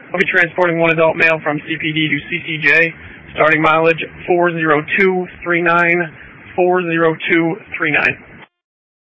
I'll be transporting one adult male from CPD to CCJ, starting mileage 40239, 40239.